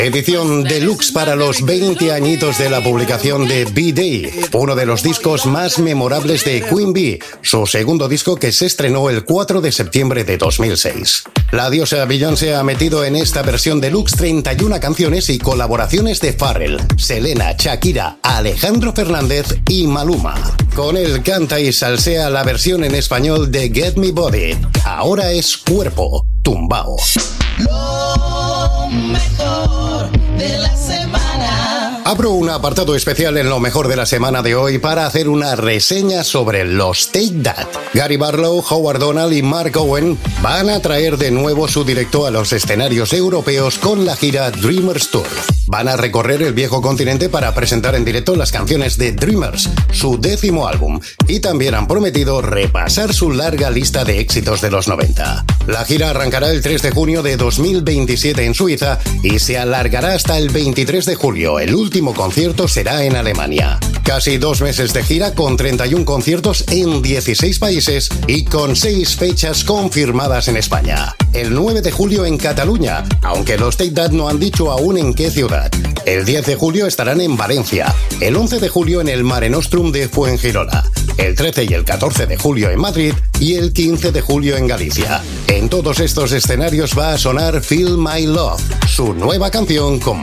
Edición deluxe para los 20 añitos de la publicación de B-Day, uno de los discos más memorables de Queen Bee, su segundo disco que se estrenó el 4 de septiembre de 2006. La diosa Beyoncé ha metido en esta versión deluxe 31 canciones y colaboraciones de Pharrell, Selena, Shakira, Alejandro Fernández y Maluma. Con él canta y salsea la versión en español de Get Me Body. Ahora es Cuerpo Tumbao. Lo mejor de la semana. Abro un apartado especial en lo mejor de la semana de hoy para hacer una reseña sobre los Take That. Gary Barlow, Howard Donald y Mark Owen van a traer de nuevo su directo a los escenarios europeos con la gira Dreamers Tour. Van a recorrer el viejo continente para presentar en directo las canciones de Dreamers, su 10º álbum, y también han prometido repasar su larga lista de éxitos de los 90. La gira arrancará el 3 de junio de 2027 en Suiza y se alargará hasta el 23 de julio. El último concierto será en Alemania. Casi 2 meses de gira con 31 conciertos en 16 países y con 6 fechas confirmadas en España. El 9 de julio en Cataluña, aunque los Take That no han dicho aún en qué ciudad. El 10 de julio estarán en Valencia, el 11 de julio en el Mare Nostrum de Fuengirola, el 13 y el 14 de julio en Madrid y el 15 de julio en Galicia. En todos estos escenarios va a sonar Feel My Love, su nueva canción con